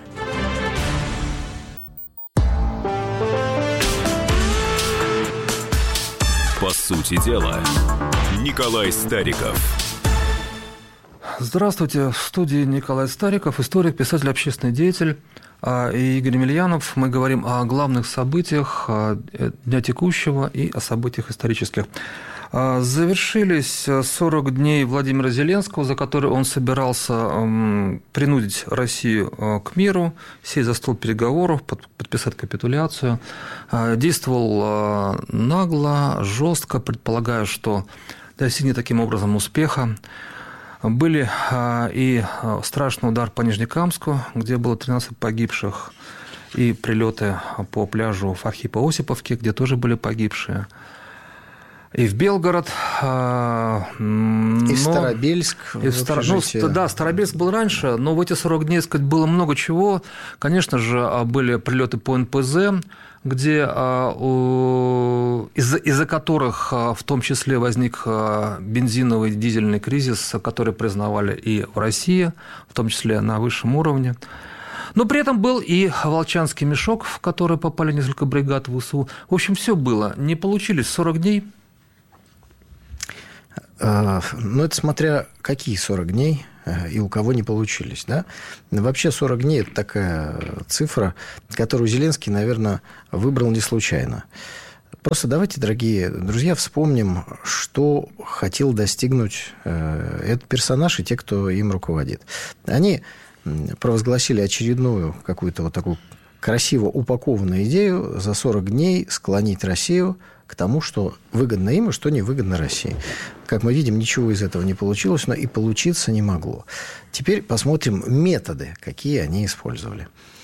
По сути дела, Николай Стариков. Здравствуйте. В студии Николай Стариков, историк, писатель, общественный деятель. И Игорь Емельянов. Мы говорим о главных событиях дня текущего и о событиях исторических. Завершились сорок дней Владимира Зеленского, за которые он собирался принудить Россию к миру, сесть за стол переговоров, подписать капитуляцию. Действовал нагло, жестко, предполагая, что достигнет таким образом успеха. Были и страшный удар по Нижнекамску, где было тринадцать погибших, и прилеты по пляжу в Архипо-Осиповке, где тоже были погибшие. И в Белгород. Но... И в Старобельск. И в Стар... ну, да, Старобельск был раньше, но в эти сорок дней, сказать, было много чего. Конечно же, были прилеты по эн пэ зэ, где и из-за, из-за которых в том числе возник бензиновый дизельный кризис, который признавали и в России, в том числе на высшем уровне. Но при этом был и Волчанский мешок, в который попали несколько бригад ВСУ. В общем, все было. Не получились сорок дней. Ну, это смотря какие сорок дней и у кого не получились, да? Вообще сорок дней – это такая цифра, которую Зеленский, наверное, выбрал не случайно. Просто давайте, дорогие друзья, вспомним, что хотел достигнуть этот персонаж и те, кто им руководит. Они провозгласили очередную какую-то вот такую красиво упакованную идею за сорок дней склонить Россию к тому, что выгодно им и что невыгодно России. Как мы видим, ничего из этого не получилось, но и получиться не могло. Теперь посмотрим методы, какие они использовали.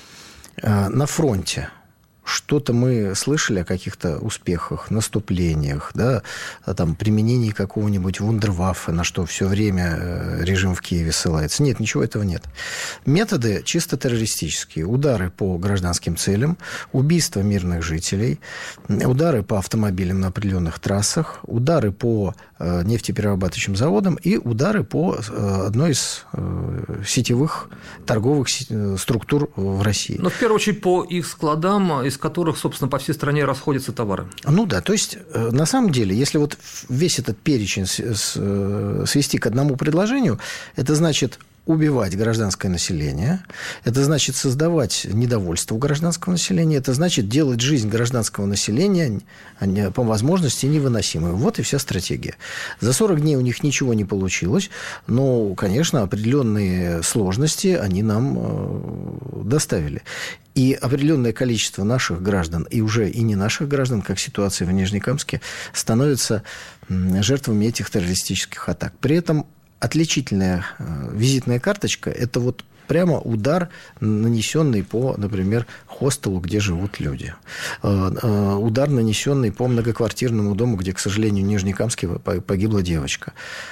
На фронте что-то мы слышали о каких-то успехах, наступлениях, да, там, применении какого-нибудь вундерваффе, на что все время режим в Киеве ссылается. Нет, ничего этого нет. Методы чисто террористические. Удары по гражданским целям, убийство мирных жителей, удары по автомобилям на определенных трассах, удары по нефтеперерабатывающим заводам и удары по одной из сетевых торговых структур в России. Но в первую очередь по их складам, из которых, собственно, по всей стране расходятся товары. Ну да, то есть, на самом деле, если вот весь этот перечень свести к одному предложению, это значит убивать гражданское население, это значит создавать недовольство у гражданского населения, это значит делать жизнь гражданского населения по возможности невыносимой. Вот и вся стратегия. За сорок дней у них ничего не получилось, но, конечно, определенные сложности они нам доставили. И определенное количество наших граждан, и уже и не наших граждан, как ситуация в Нижнекамске, становятся жертвами этих террористических атак. При этом отличительная визитная карточка – это вот прямо удар, нанесенный по, например, хостелу, где живут люди. Удар, нанесенный по многоквартирному дому, где, к сожалению, в Нижнекамске погибла девочка.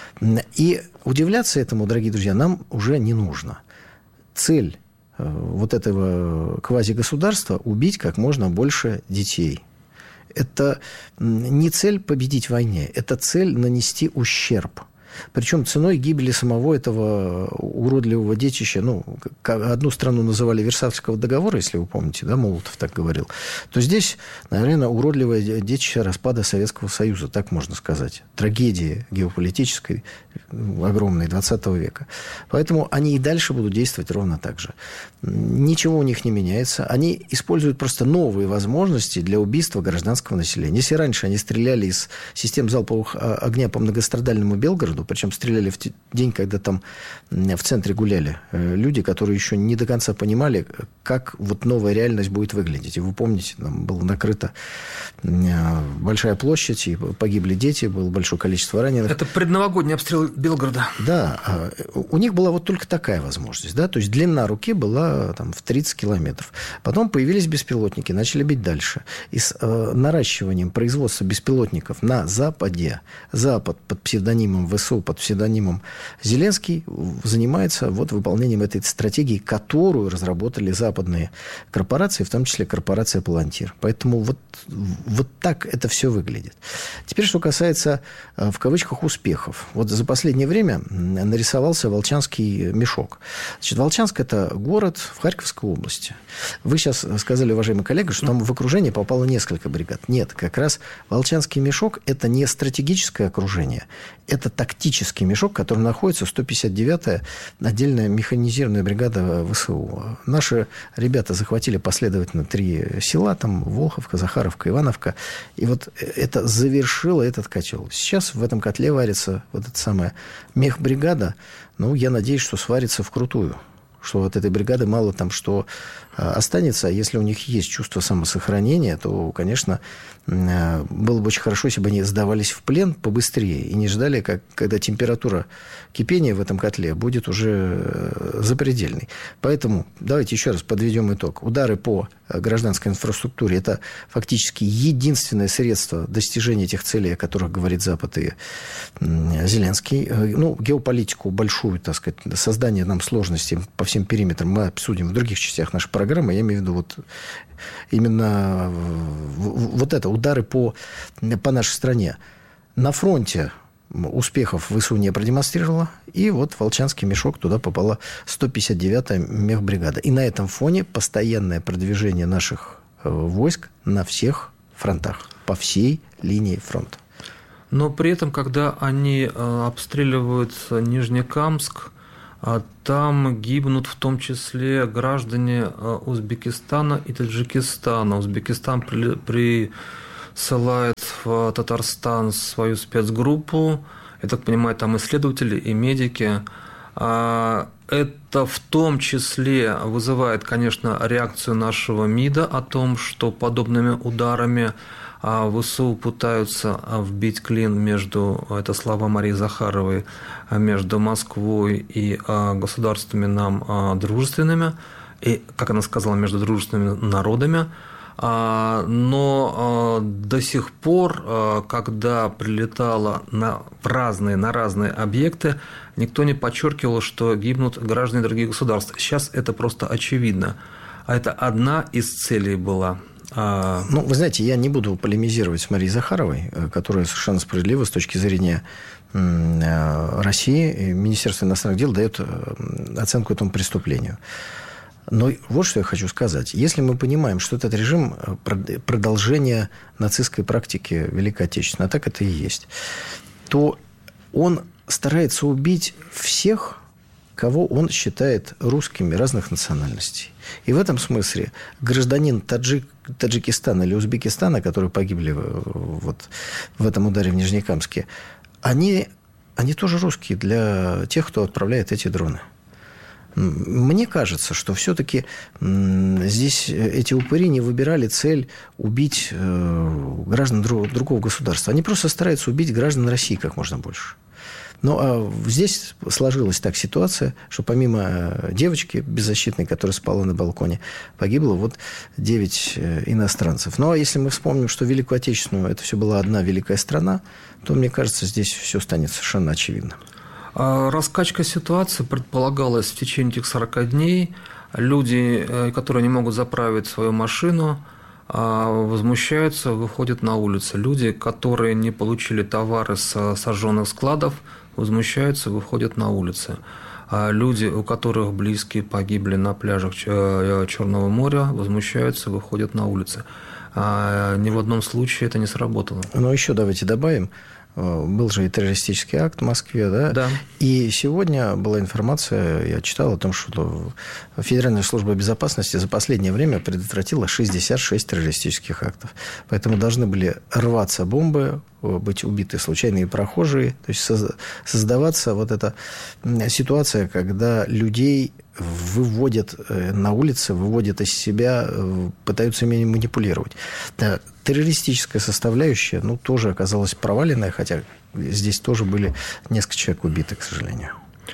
И удивляться этому, дорогие друзья, нам уже не нужно. Цель вот этого квазигосударства – убить как можно больше детей. Это не цель победить в войне, это цель нанести ущерб. Причем ценой гибели самого этого уродливого детища, ну, одну страну называли Версальского договора, если вы помните, да, Молотов так говорил, то здесь, наверное, уродливое детище распада Советского Союза, так можно сказать. Трагедия геополитической огромной двадцатого века. Поэтому они и дальше будут действовать ровно так же. Ничего у них не меняется. Они используют просто новые возможности для убийства гражданского населения. Если раньше они стреляли из систем залпового огня по многострадальному Белгороду, причем стреляли в день, когда там в центре гуляли люди, которые еще не до конца понимали, как вот новая реальность будет выглядеть. И вы помните, там была накрыта большая площадь, и погибли дети, было большое количество раненых. Это предновогодний обстрел Белгорода. Да, у них была вот только такая возможность, да, то есть длина руки была там в тридцать километров. Потом появились беспилотники, начали бить дальше. И с э, наращиванием производства беспилотников на Западе, Запад под псевдонимом ВСУ, под псевдонимом Зеленский занимается вот выполнением этой стратегии, которую разработали западные корпорации, в том числе корпорация «Палантир». Поэтому вот, вот так это все выглядит. Теперь, что касается, в кавычках, успехов. Вот за последнее время нарисовался Волчанский мешок. Значит, Волчанск – это город в Харьковской области. Вы сейчас сказали, уважаемый коллега, что там в окружение попало несколько бригад. Нет, как раз Волчанский мешок – это не стратегическое окружение, это тактический мешок, в котором находится сто пятьдесят девятая отдельная механизированная бригада ВСУ. Наши ребята захватили последовательно три села, там Волховка, Захаровка, Ивановка, и вот это завершило этот котел. Сейчас в этом котле варится вот эта самая мехбригада. Ну, я надеюсь, что сварится вкрутую, что от этой бригады мало там что останется. А если у них есть чувство самосохранения, то, конечно, было бы очень хорошо, если бы они сдавались в плен побыстрее и не ждали, как, когда температура кипения в этом котле будет уже запредельной. Поэтому давайте еще раз подведем итог. Удары по гражданской инфраструктуре – это фактически единственное средство достижения тех целей, о которых говорит Запад и Зеленский. Ну, геополитику большую, так сказать, создание нам сложностей по всем всем периметрам, мы обсудим в других частях нашей программы. Я имею в виду вот именно вот это, удары по, по нашей стране. На фронте успехов ВСУ не продемонстрировала. И вот в Волчанский мешок туда попала сто пятьдесят девятая мехбригада. И на этом фоне постоянное продвижение наших войск на всех фронтах, по всей линии фронта. Но при этом, когда они обстреливают Нижнекамск, там гибнут в том числе граждане Узбекистана и Таджикистана. Узбекистан при... присылает в Татарстан свою спецгруппу. Я так понимаю, там исследователи и медики. Это в том числе вызывает, конечно, реакцию нашего МИДа о том, что подобными ударами ВСУ пытаются вбить клин между, это слова Марии Захаровой, между Москвой и государствами нам дружественными, и, как она сказала, между дружественными народами. Но до сих пор, когда прилетало на разные, на разные объекты, никто не подчеркивал, что гибнут граждане других государств. Сейчас это просто очевидно. А это одна из целей была. Ну, вы знаете, я не буду полемизировать с Марией Захаровой, которая совершенно справедливо с точки зрения России. Министерство иностранных дел дает оценку этому преступлению. Но вот что я хочу сказать. Если мы понимаем, что этот режим – продолжение нацистской практики Великой Отечественной, а так это и есть, то он старается убить всех, кого он считает русскими разных национальностей. И в этом смысле гражданин Таджик, Таджикистана или Узбекистана, которые погибли вот в этом ударе в Нижнекамске, они, они тоже русские для тех, кто отправляет эти дроны. Мне кажется, что все-таки здесь эти упыри не выбирали цель убить граждан другого государства. Они просто стараются убить граждан России как можно больше. Но а здесь сложилась так ситуация, что помимо девочки беззащитной, которая спала на балконе, погибло вот девять иностранцев. Ну, а если мы вспомним, что Великую Отечественную это все была одна великая страна, то, мне кажется, здесь все станет совершенно очевидным. Раскачка ситуации предполагалась в течение этих сорока дней. Люди, которые не могут заправить свою машину, возмущаются, выходят на улицы. Люди, которые не получили товары с сожженных складов, возмущаются, выходят на улицы. Люди, у которых близкие погибли на пляжах Черного моря, возмущаются, выходят на улицы. Ни в одном случае это не сработало. Но еще давайте добавим. Был же и террористический акт в Москве, да? Да. И сегодня была информация, я читал о том, что Федеральная служба безопасности за последнее время предотвратила шестьдесят шесть террористических актов. Поэтому должны были рваться бомбы, быть убиты случайные прохожие. То есть создаваться вот эта ситуация, когда людей выводят на улицы, выводят из себя, пытаются ими манипулировать. Да, террористическая составляющая, ну, тоже оказалась проваленная, хотя здесь тоже были несколько человек убиты, к сожалению.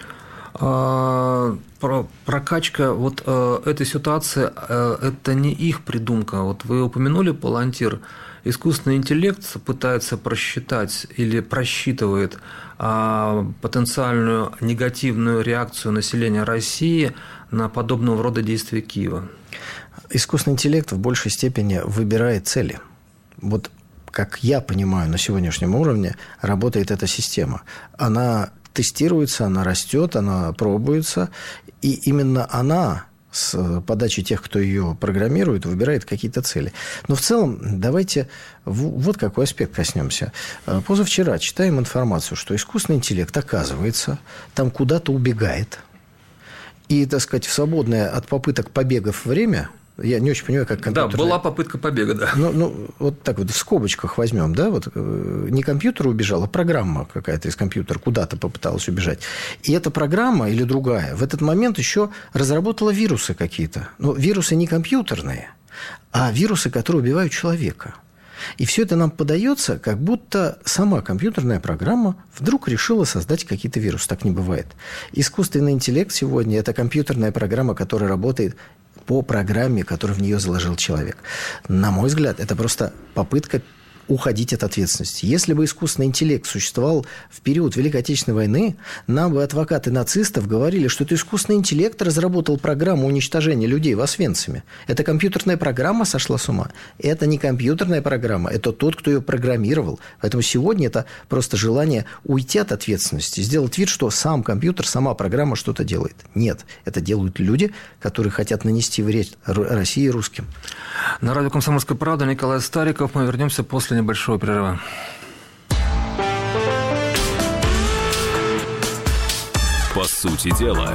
А, про, прокачка вот э, этой ситуации, э, это не их придумка. Вот вы упомянули Палантир. Искусственный интеллект пытается просчитать или просчитывает а, потенциальную негативную реакцию населения России на подобного рода действия Киева. Искусственный интеллект в большей степени выбирает цели. Вот как я понимаю, на сегодняшнем уровне работает эта система. Она тестируется, она растет, она пробуется, и именно она с подачи тех, кто ее программирует, выбирает какие-то цели. Но в целом давайте вот какой аспект коснемся. Позавчера читаем информацию, что искусственный интеллект, оказывается, там куда-то убегает. И, так сказать, в свободное от попыток побегов время... Я не очень понимаю, как компьютер... Да, была попытка побега, да. Ну, ну, вот так вот в скобочках возьмем, да, вот не компьютер убежал, а программа какая-то из компьютера куда-то попыталась убежать. И эта программа или другая в этот момент еще разработала вирусы какие-то. Но вирусы не компьютерные, а вирусы, которые убивают человека. И все это нам подается, как будто сама компьютерная программа вдруг решила создать какие-то вирусы. Так не бывает. Искусственный интеллект сегодня – это компьютерная программа, которая работает по программе, которую в нее заложил человек. На мой взгляд, это просто попытка уходить от ответственности. Если бы искусственный интеллект существовал в период Великой Отечественной войны, нам бы адвокаты нацистов говорили, что это искусственный интеллект разработал программу уничтожения людей в Освенциме. Это компьютерная программа сошла с ума. Это не компьютерная программа, это тот, кто ее программировал. Поэтому сегодня это просто желание уйти от ответственности, сделать вид, что сам компьютер, сама программа что-то делает. Нет, это делают люди, которые хотят нанести вред России и русским. На радио «Комсомольская правда» Николай Стариков. Мы вернемся после небольшого перерыва. По сути дела.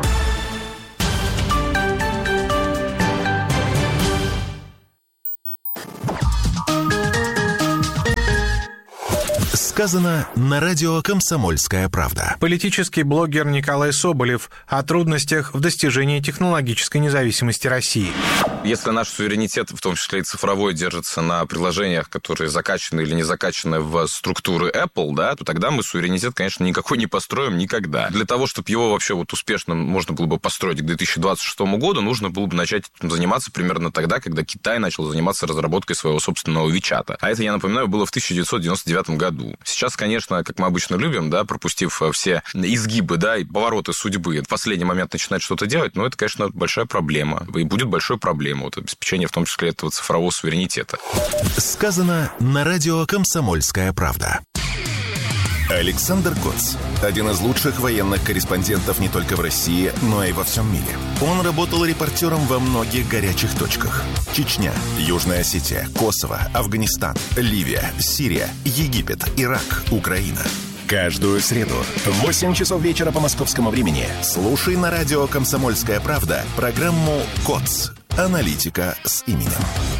Сказано на радио «Комсомольская правда». Политический блогер Николай Соболев о трудностях в достижении технологической независимости России. Если наш суверенитет, в том числе и цифровой, держится на приложениях, которые закачаны или не закачаны в структуры Apple, да, то тогда мы суверенитет, конечно, никакой не построим никогда. Для того, чтобы его вообще вот успешно можно было бы построить к две тысячи двадцать шестому году, нужно было бы начать этим заниматься примерно тогда, когда Китай начал заниматься разработкой своего собственного Вичата. А это, я напоминаю, было в тысяча девятьсот девяносто девятом году. Сейчас, конечно, как мы обычно любим, да, пропустив все изгибы, да, и повороты судьбы, в последний момент начинать что-то делать, но это, конечно, большая проблема. И будет большой проблемой вот, обеспечение, в том числе, этого цифрового суверенитета. Сказано на радио «Комсомольская правда». Александр Коц – один из лучших военных корреспондентов не только в России, но и во всем мире. Он работал репортером во многих горячих точках. Чечня, Южная Осетия, Косово, Афганистан, Ливия, Сирия, Египет, Ирак, Украина. Каждую среду в восемь часов вечера по московскому времени слушай на радио «Комсомольская правда» программу «Коц. Аналитика с именем».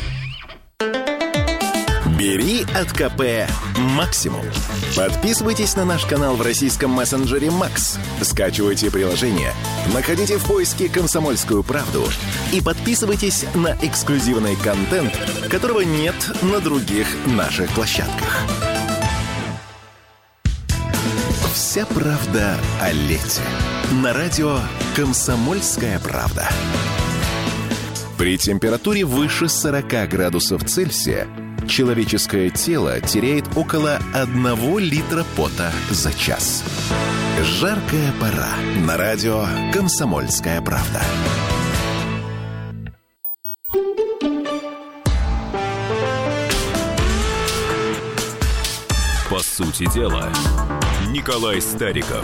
Бери от КП максимум. Подписывайтесь на наш канал в российском мессенджере Макс. Скачивайте приложение, находите в поиске «Комсомольскую правду» и подписывайтесь на эксклюзивный контент, которого нет на других наших площадках. Вся правда о лете. На радио «Комсомольская правда». При температуре выше сорок градусов Цельсия человеческое тело теряет около одного литра пота за час. Жаркая пора. На радио «Комсомольская правда». По сути дела, Николай Стариков.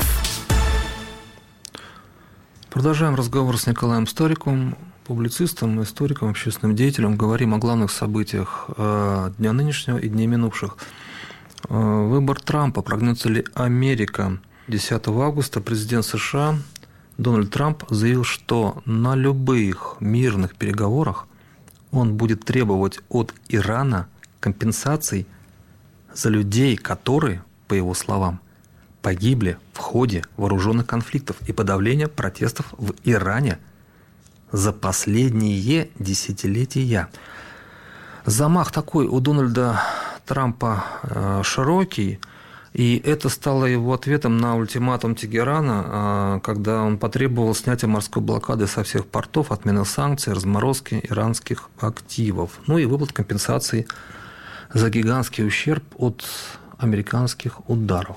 Продолжаем разговор с Николаем Стариковым, публицистом, историком, общественным деятелем. Говорим о главных событиях дня нынешнего и дней минувших. Выбор Трампа. Прогнется ли Америка? десятого августа президент США Дональд Трамп заявил, что на любых мирных переговорах он будет требовать от Ирана компенсаций за людей, которые, по его словам, погибли в ходе вооруженных конфликтов и подавления протестов в Иране за последние десятилетия. Замах такой у Дональда Трампа э, широкий, и это стало его ответом на ультиматум Тегерана, э, когда он потребовал снятия морской блокады со всех портов, отмены санкций, разморозки иранских активов, ну и выплат компенсаций за гигантский ущерб от американских ударов.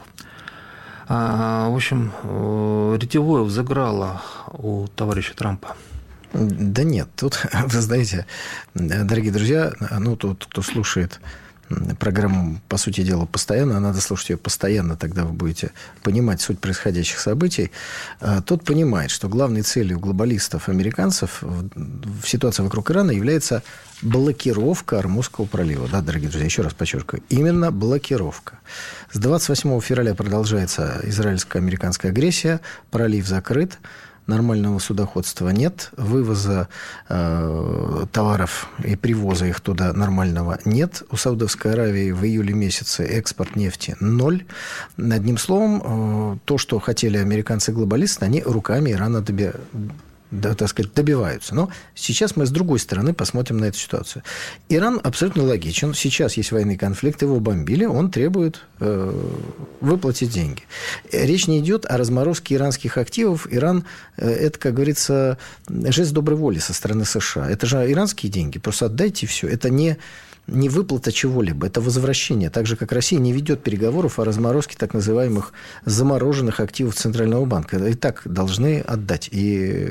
А, в общем, э, ретевое взыграло у товарища Трампа. Да нет, тут, вы знаете, дорогие друзья, ну, тот, кто слушает программу, по сути дела, постоянно, а надо слушать ее постоянно, тогда вы будете понимать суть происходящих событий, тот понимает, что главной целью глобалистов, американцев в ситуации вокруг Ирана является блокировка Ормузского пролива. Да, дорогие друзья, еще раз подчеркиваю, именно блокировка. С двадцать восьмого февраля продолжается израильско-американская агрессия, пролив закрыт, нормального судоходства нет, вывоза э, товаров и привоза их туда нормального нет. У Саудовской Аравии в июле месяце экспорт нефти ноль. Одним словом, э, то, что хотели американцы-глобалисты, они руками Ирана доби... да, так сказать, добиваются. Но сейчас мы с другой стороны посмотрим на эту ситуацию. Иран абсолютно логичен. Сейчас есть военный конфликт, его бомбили, он требует э, выплатить деньги. Речь не идет о разморозке иранских активов. Иран э, это, как говорится, жест доброй воли со стороны США. Это же иранские деньги. Просто отдайте все. Это не не выплата чего-либо, это возвращение. Так же, как Россия не ведет переговоров о разморозке так называемых замороженных активов Центрального банка. И так должны отдать. И...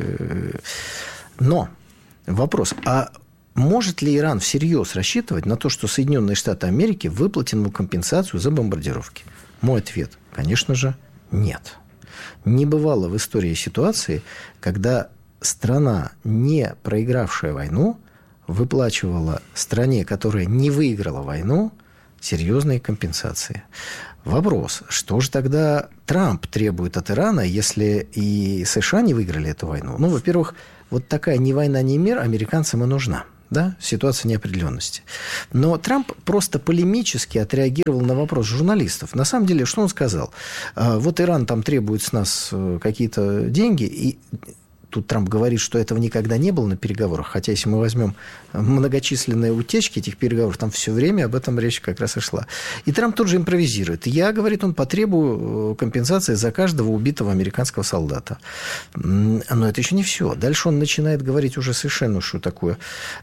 Но вопрос, а может ли Иран всерьез рассчитывать на то, что Соединенные Штаты Америки выплатят ему компенсацию за бомбардировки? Мой ответ, конечно же, нет. Не бывало в истории ситуации, когда страна, не проигравшая войну, выплачивала стране, которая не выиграла войну, серьезные компенсации. Вопрос, что же тогда Трамп требует от Ирана, если и США не выиграли эту войну? Ну, во-первых, вот такая ни война, ни мир американцам и нужна. Да, ситуация неопределенности. Но Трамп просто полемически отреагировал на вопрос журналистов. На самом деле, что он сказал? Вот Иран там требует с нас какие-то деньги, и тут Трамп говорит, что этого никогда не было на переговорах. Хотя, если мы возьмем многочисленные утечки этих переговоров, там все время об этом речь как раз и шла. И Трамп тут же импровизирует. Я, говорит, он потребую компенсации за каждого убитого американского солдата. Но это еще не все. Дальше он начинает говорить уже совершенно что такое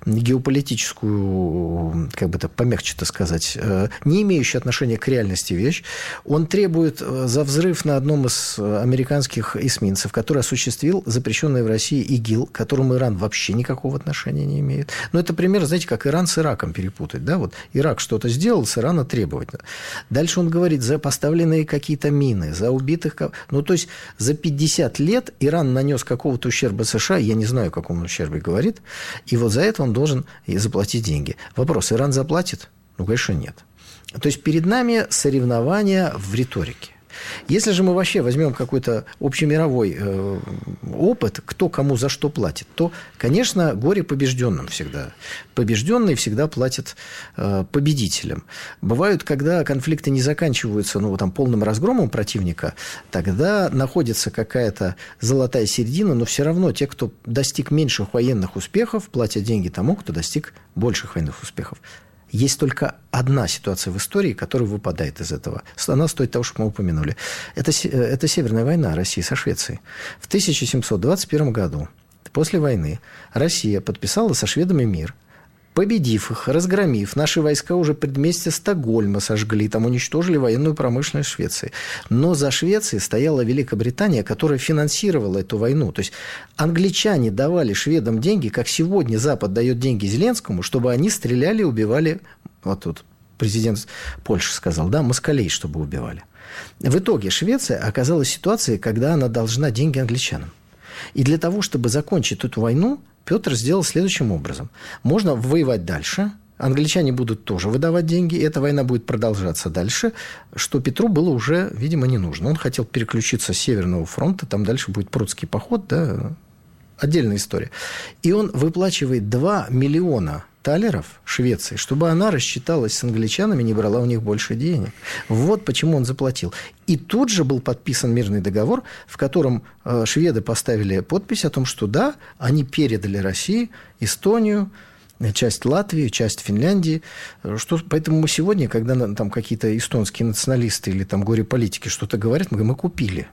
геополитическую, как бы так помягче-то сказать, не имеющую отношения к реальности вещь. Он требует за взрыв на одном из американских эсминцев, который осуществил запрещенный в России ИГИЛ, к которому Иран вообще никакого отношения не имеет. Но это пример, знаете, как Иран с Ираком перепутать. Да? Вот Ирак что-то сделал, с Ирана требовать. Дальше он говорит за поставленные какие-то мины, за убитых... Ну, то есть за пятьдесят лет Иран нанес какого-то ущерба США, я не знаю, о каком он ущербе говорит, и вот за это он должен и заплатить деньги. Вопрос, Иран заплатит? Ну, конечно, нет. То есть перед нами соревнования в риторике. Если же мы вообще возьмем какой-то общемировой э, опыт, кто кому за что платит, то, конечно, горе побежденным всегда. Побежденные всегда платят э, победителям. Бывают, когда конфликты не заканчиваются ну, там, полным разгромом противника, тогда находится какая-то золотая середина, но все равно те, кто достиг меньших военных успехов, платят деньги тому, кто достиг больших военных успехов. Есть только одна ситуация в истории, которая выпадает из этого. Она стоит того, что мы упомянули. Это, это Северная война России со Швецией. В тысяча семьсот двадцать первом году, после войны, Россия подписала со шведами мир. Победив их, разгромив, наши войска уже предместье Стокгольма сожгли, там уничтожили военную промышленность Швеции. Но за Швецией стояла Великобритания, которая финансировала эту войну. То есть англичане давали шведам деньги, как сегодня Запад дает деньги Зеленскому, чтобы они стреляли и убивали, вот тут президент Польши сказал, да, москалей, чтобы убивали. В итоге Швеция оказалась в ситуации, когда она должна деньги англичанам. И для того, чтобы закончить эту войну, Петр сделал следующим образом. Можно воевать дальше, англичане будут тоже выдавать деньги, и эта война будет продолжаться дальше, что Петру было уже, видимо, не нужно. Он хотел переключиться с Северного фронта, там дальше будет прусский поход, да, отдельная история. И он выплачивает два миллиона талеров Швеции, чтобы она рассчиталась с англичанами, не брала у них больше денег. Вот почему он заплатил. И тут же был подписан мирный договор, в котором э, шведы поставили подпись о том, что да, они передали России Эстонию, часть Латвии, часть Финляндии. Что, поэтому мы сегодня, когда там какие-то эстонские националисты или там горе-политики что-то говорят, мы говорим, мы купили.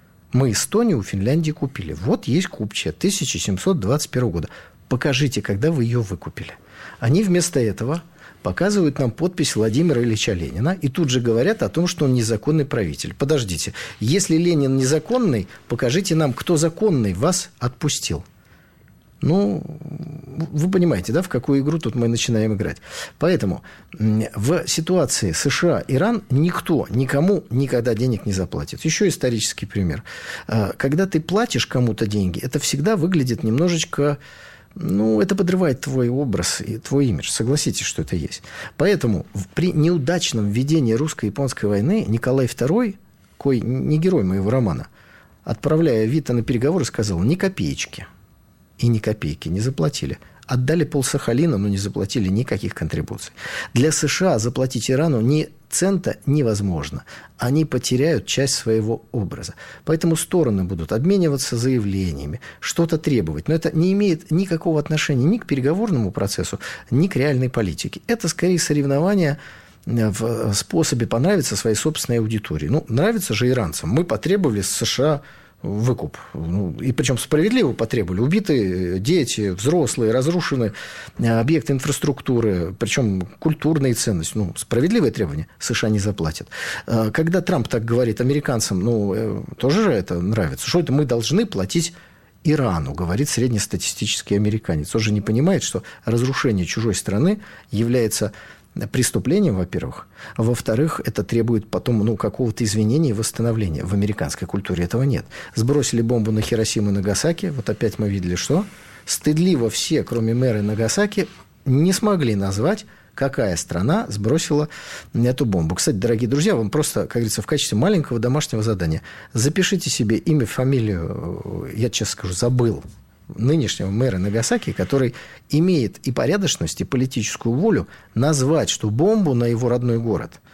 Мы Эстонию у Финляндии купили. Вот есть купчая тысяча семьсот двадцать первого года. Покажите, когда вы ее выкупили. Они вместо этого показывают нам подпись Владимира Ильича Ленина и тут же говорят о том, что он незаконный правитель. Подождите, если Ленин незаконный, покажите нам, кто законный вас отпустил. Ну, вы понимаете, да, в какую игру тут мы начинаем играть. Поэтому в ситуации США-Иран никто никому никогда денег не заплатит. Еще исторический пример. Когда ты платишь кому-то деньги, это всегда выглядит немножечко... Ну, это подрывает твой образ и твой имидж. Согласитесь, что это есть. Поэтому при неудачном введении русско-японской войны Николай второй, кой не герой моего романа, отправляя Вита на переговоры, сказал, ни копеечки. И ни копейки не заплатили. Отдали полсахалина, но не заплатили никаких контрибуций. Для США заплатить Ирану ни цента невозможно. Они потеряют часть своего образа. Поэтому стороны будут обмениваться заявлениями, что-то требовать. Но это не имеет никакого отношения ни к переговорному процессу, ни к реальной политике. Это скорее соревнование в способе понравиться своей собственной аудитории. Ну, нравится же иранцам. Мы потребовали с США выкуп. Ну, и причем справедливо потребовали. Убиты дети, взрослые, разрушены объекты инфраструктуры, причем культурные ценности. Ну, справедливое требование США не заплатят. Когда Трамп так говорит американцам, ну, тоже же это нравится. Что это мы должны платить Ирану, говорит среднестатистический американец. Он же не понимает, что разрушение чужой страны является преступлением, во-первых. А во-вторых, это требует потом ну, какого-то извинения и восстановления. В американской культуре этого нет. Сбросили бомбу на Хиросиму и Нагасаки. Вот опять мы видели, что стыдливо все, кроме мэра Нагасаки, не смогли назвать, какая страна сбросила эту бомбу. Кстати, дорогие друзья, вам просто, как говорится, в качестве маленького домашнего задания запишите себе имя, фамилию, я честно скажу, забыл, нынешнего мэра Нагасаки, который имеет и порядочность, и политическую волю назвать, что бомбу на его родной город